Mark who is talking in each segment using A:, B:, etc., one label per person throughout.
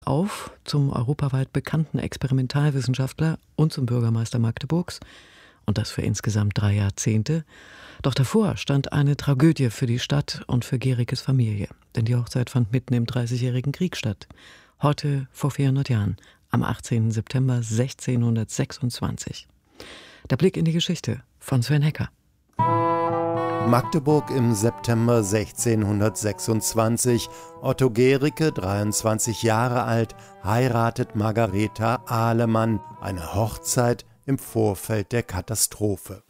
A: auf zum europaweit bekannten Experimentalwissenschaftler und zum Bürgermeister Magdeburgs, und das für insgesamt 3 Jahrzehnte. Doch davor stand eine Tragödie für die Stadt und für Gericke's Familie, denn die Hochzeit fand mitten im Dreißigjährigen Krieg statt. Heute vor 400 Jahren, am 18. September 1626. Der Blick in die Geschichte von Sven Hecker.
B: Magdeburg im September 1626. Otto Gericke, 23 Jahre alt, heiratet Margaretha Ahlemann. Eine Hochzeit im Vorfeld der Katastrophe.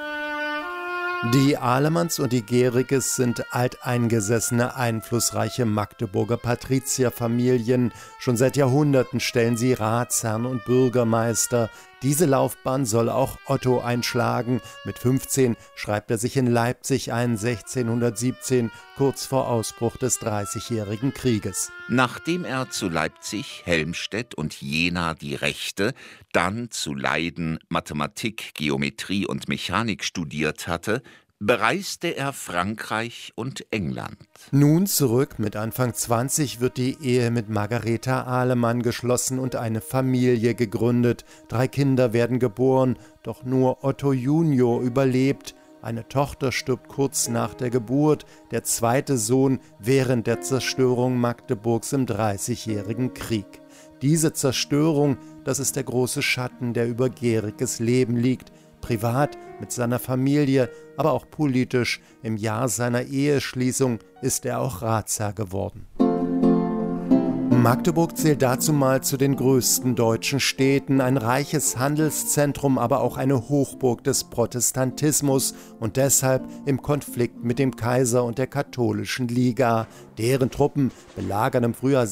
B: Die Ahlemanns und die Gerickes sind alteingesessene, einflussreiche Magdeburger Patrizierfamilien. Schon seit Jahrhunderten stellen sie Ratsherren und Bürgermeister. Diese Laufbahn soll auch Otto einschlagen. Mit 15 schreibt er sich in Leipzig ein, 1617, kurz vor Ausbruch des Dreißigjährigen Krieges.
C: Nachdem er zu Leipzig, Helmstedt und Jena die Rechte, dann zu Leiden Mathematik, Geometrie und Mechanik studiert hatte, bereiste er Frankreich und England.
B: Nun zurück, mit Anfang 20 wird die Ehe mit Margaretha Ahlemann geschlossen und eine Familie gegründet. 3 Kinder werden geboren, doch nur Otto Junior überlebt. Eine Tochter stirbt kurz nach der Geburt, der zweite Sohn während der Zerstörung Magdeburgs im Dreißigjährigen Krieg. Diese Zerstörung, das ist der große Schatten, der über Gerickes Leben liegt. Privat mit seiner Familie, aber auch politisch. Im Jahr seiner Eheschließung ist er auch Ratsherr geworden. Magdeburg zählt dazumal zu den größten deutschen Städten, ein reiches Handelszentrum, aber auch eine Hochburg des Protestantismus und deshalb im Konflikt mit dem Kaiser und der katholischen Liga. Deren Truppen belagern im Frühjahr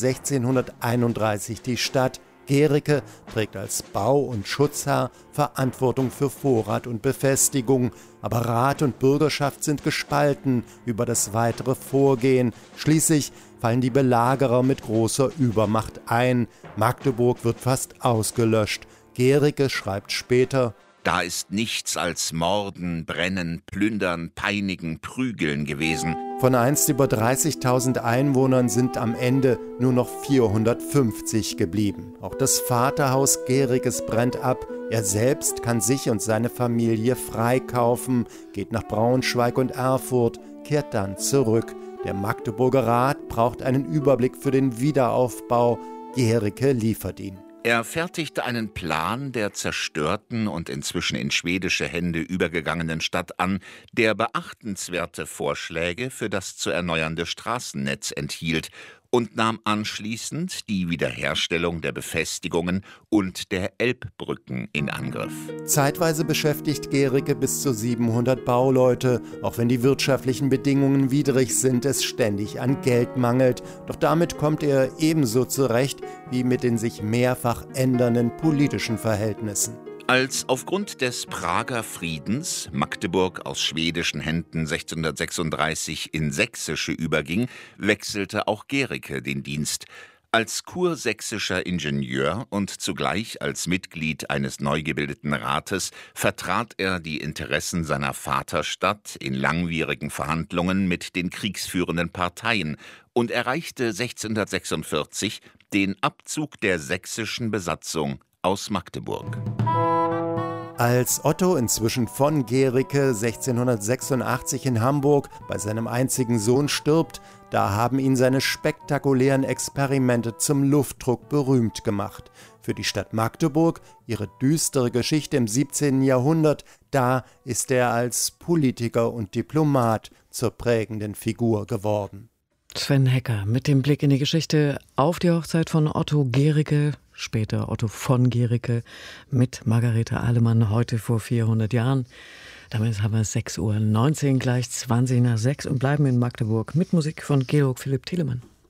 B: 1631 die Stadt. Gericke trägt als Bau- und Schutzherr Verantwortung für Vorrat und Befestigung, aber Rat und Bürgerschaft sind gespalten über das weitere Vorgehen. Schließlich fallen die Belagerer mit großer Übermacht ein. Magdeburg wird fast ausgelöscht. Gericke schreibt später:
C: Da ist nichts als Morden, Brennen, Plündern, Peinigen, Prügeln gewesen.
B: Von einst über 30.000 Einwohnern sind am Ende nur noch 450 geblieben. Auch das Vaterhaus Gerickes brennt ab. Er selbst kann sich und seine Familie freikaufen, geht nach Braunschweig und Erfurt, kehrt dann zurück. Der Magdeburger Rat braucht einen Überblick für den Wiederaufbau. Gericke liefert ihn.
C: Er fertigte einen Plan der zerstörten und inzwischen in schwedische Hände übergegangenen Stadt an, der beachtenswerte Vorschläge für das zu erneuernde Straßennetz enthielt und nahm anschließend die Wiederherstellung der Befestigungen und der Elbbrücken in Angriff.
B: Zeitweise beschäftigt Gericke bis zu 700 Bauleute, auch wenn die wirtschaftlichen Bedingungen widrig sind, es ständig an Geld mangelt. Doch damit kommt er ebenso zurecht wie mit den sich mehrfach ändernden politischen Verhältnissen.
C: Als aufgrund des Prager Friedens Magdeburg aus schwedischen Händen 1636 in sächsische überging, wechselte auch Gericke den Dienst. Als kursächsischer Ingenieur und zugleich als Mitglied eines neu gebildeten Rates vertrat er die Interessen seiner Vaterstadt in langwierigen Verhandlungen mit den kriegsführenden Parteien und erreichte 1646 den Abzug der sächsischen Besatzung aus Magdeburg.
B: Als Otto inzwischen von Gericke 1686 in Hamburg bei seinem einzigen Sohn stirbt, da haben ihn seine spektakulären Experimente zum Luftdruck berühmt gemacht. Für die Stadt Magdeburg, ihre düstere Geschichte im 17. Jahrhundert, da ist er als Politiker und Diplomat zur prägenden Figur geworden.
A: Sven Hecker mit dem Blick in die Geschichte auf die Hochzeit von Otto Gericke, später Otto von Gericke, mit Margaretha Ahlemann heute vor 400 Jahren. Damit haben wir 6:19 Uhr, gleich 6:20 und bleiben in Magdeburg mit Musik von Georg Philipp Telemann.